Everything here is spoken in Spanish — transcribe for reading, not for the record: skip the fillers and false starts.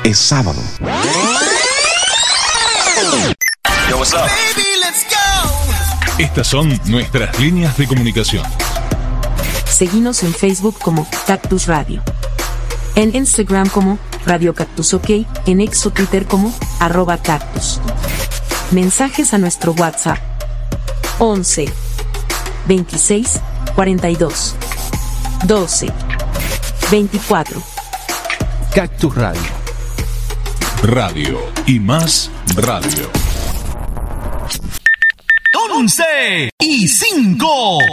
es sábado. Yo, what's up? Baby, let's go. Estas son nuestras líneas de comunicación. Seguinos en Facebook como Cactus Radio. En Instagram como Radio Cactus OK. En X o Twitter como @Cactus. Mensajes a nuestro WhatsApp. 11 26 42 12 24. Cactus Radio. Radio y más radio. 11 y 5.